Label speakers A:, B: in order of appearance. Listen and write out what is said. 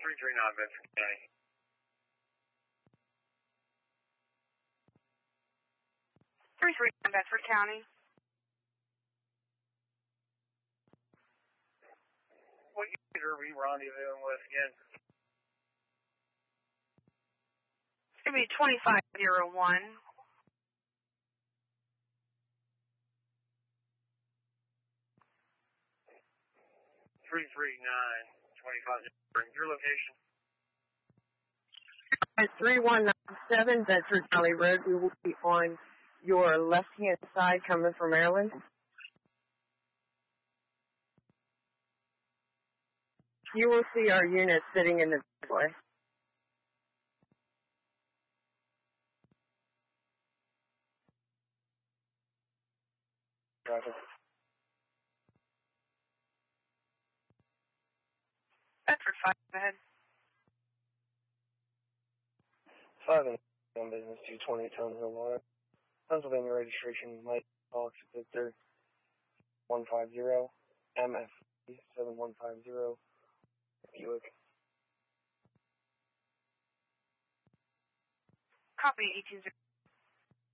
A: 339 Bedford County.
B: 339 Bedford County.
A: What unit are we rendezvousing with again?
B: It's going to be 2501.
A: Your location?
C: At 3197 Bedford Valley Road, we will be on your left-hand side coming from Maryland. You will see our unit sitting in the driveway.
B: Bedford 5, go ahead.
D: 5 on business, 220 Tone Hill Water. Pennsylvania registration, Mike Fox Victor 150, MF 7150, Buick.
B: Copy 18.